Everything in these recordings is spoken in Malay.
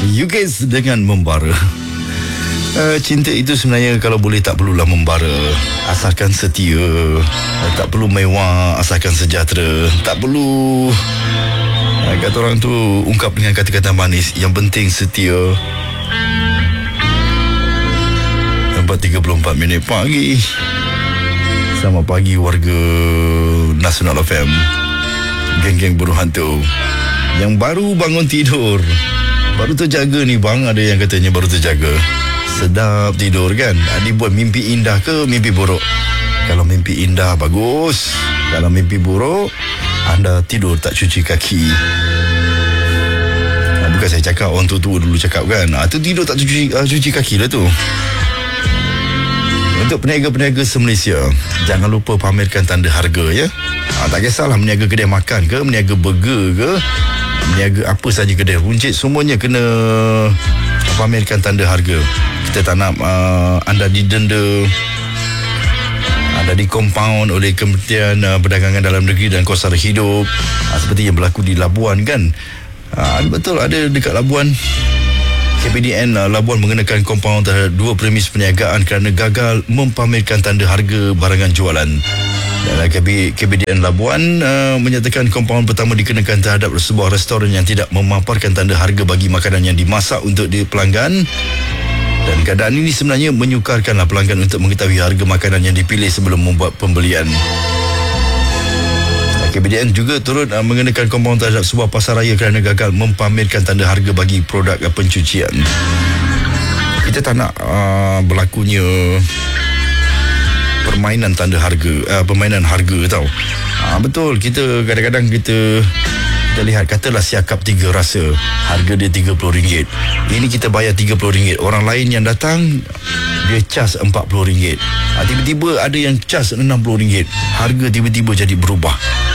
You guys dengan membara. Cinta itu sebenarnya kalau boleh tak perlulah membara, asalkan setia. Tak perlu mewah, asalkan sejahtera. Tak perlu kata orang tu ungkap dengan kata-kata manis. Yang penting setia. 4:34 pagi. Selamat pagi warga Nasional FM, geng-geng buruh hantu yang baru bangun tidur, baru terjaga ni bang. Ada yang katanya baru terjaga. Sedap tidur kan? Dibuat mimpi indah ke mimpi buruk? Kalau mimpi indah bagus. Kalau mimpi buruk, anda tidur tak cuci kaki. Bukan saya cakap, orang tua dulu cakap kan, tu tidur tak cuci kaki lah tu. Untuk peniaga-peniaga se-Malaysia, jangan lupa pamerkan tanda harga ya. Tak kisahlah meniaga kedai makan ke, meniaga burger ke, meniaga apa saja kedai runcit, semuanya kena pamerkan tanda harga. Kita tak nak anda didenda, anda dikompaun oleh Kementerian Perdagangan Dalam Negeri dan Kos Sara Hidup, seperti yang berlaku di Labuan kan. Betul, ada dekat Labuan. KPDN Labuan mengenakan kompaun terhadap 2 premis perniagaan kerana gagal mempamerkan tanda harga barangan jualan. Dan KPDN Labuan menyatakan kompaun pertama dikenakan terhadap sebuah restoran yang tidak memaparkan tanda harga bagi makanan yang dimasak untuk pelanggan. Dan keadaan ini sebenarnya menyukarkanlah pelanggan untuk mengetahui harga makanan yang dipilih sebelum membuat pembelian. KPDN juga turut mengenakan kompaun terhadap sebuah pasaraya kerana gagal mempamerkan tanda harga bagi produk pencucian. Kita tak nak berlakunya permainan tanda harga, permainan harga tau. Betul, kita kadang-kadang kita lihat, katalah siakap 3 rasa, harga dia RM30. Ini kita bayar RM30. Orang lain yang datang dia cas RM40. Tiba-tiba ada yang cas RM60. Harga tiba-tiba jadi berubah.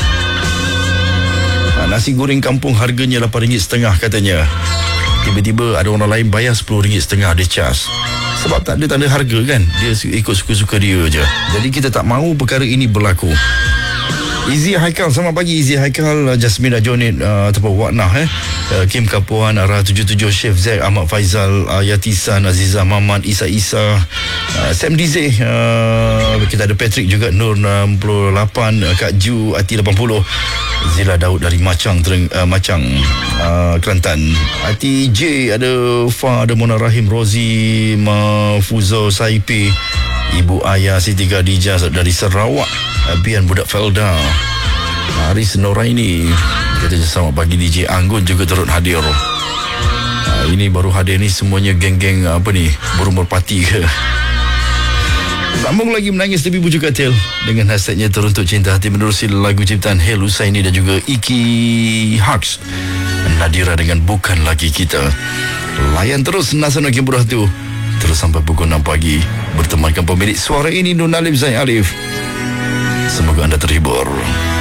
Nasi goreng kampung harganya RM8.5 katanya. Tiba-tiba ada orang lain bayar RM10.5 dia cas. Sebab tak ada tanda harga kan. Dia ikut suka-suka dia je. Jadi kita tak mahu perkara ini berlaku. Izzy Haikal, selamat pagi Izzy Haikal, Jasmine Jonit ataupun Waknah Kim Kapuan, Ara 77, Chef Zack, Ahmad Faizal, Yatisan, Azizah Mahmad, Isa Sam Dize, kita ada Patrick juga, Nur 68, Kak Ju, Ati 80, Zila Daud dari Macang Kelantan, Ati J, ada Fa, ada Mona Rahim, Rozi Mafuzo Saipi, Ibu Ayah Siti Khadijah dari Sarawak, Bian Budak Felda, Haris Noraini, katanya selamat pagi. DJ Anggun juga turut hadir. Ini baru hadir ni semuanya geng-geng apa ni, burung merpati ke. Sambung lagi menangis tepi bujuk katil dengan hashtagnya teruntuk cinta hati menerusi lagu ciptaan Hel Husaini dan juga Iki Hux, Nadira dengan Bukan Lagi Kita. Layan terus Nasional Game Buruh tu terus sampai pukul 6 pagi bertemankan pemilik suara ini, Nur Nalim Zain Alif. Semoga anda terhibur.